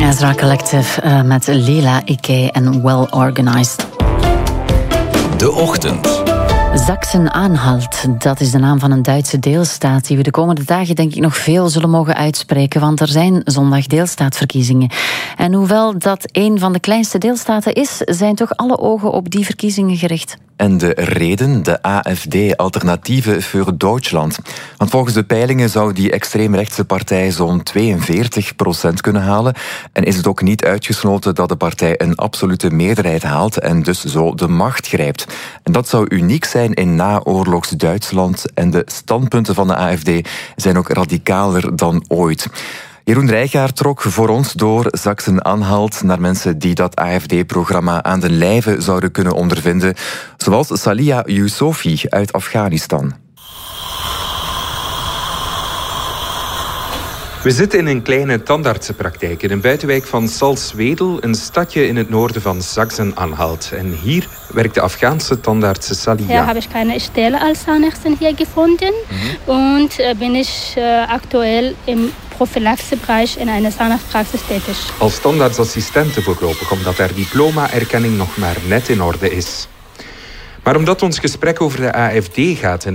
Ezra Collective met Lila Ike en Well Organized. De Ochtend. Sachsen-Anhalt, dat is de naam van een Duitse deelstaat die we de komende dagen denk ik nog veel zullen mogen uitspreken, want er zijn zondag deelstaatverkiezingen. En hoewel dat een van de kleinste deelstaten is, zijn toch alle ogen op die verkiezingen gericht. En de reden, de AfD, Alternatieve für Deutschland. Want volgens de peilingen zou die extreemrechtse partij zo'n 42% kunnen halen. En is het ook niet uitgesloten dat de partij een absolute meerderheid haalt en dus zo de macht grijpt. En dat zou uniek zijn in naoorlogs Duitsland. En de standpunten van de AfD zijn ook radicaler dan ooit. Jeroen Rijgaard trok voor ons door Sachsen-Anhalt naar mensen die dat AfD-programma aan de lijve zouden kunnen ondervinden, zoals Salia Yousofi uit Afghanistan. We zitten in een kleine tandartsenpraktijk in een buitenwijk van Salzwedel, een stadje in het noorden van Sachsen-Anhalt. En hier werkt de Afghaanse tandarts Salia. Ja, heb ik keine Stelle als Zahnärztin hier gefunden und bin ich aktuell im Prophylaxebereich in einer Zahnarztpraxis tätig. Als tandartsassistente voorlopig, omdat haar diploma-erkenning nog maar net in orde is. Maar omdat ons gesprek over de AfD gaat en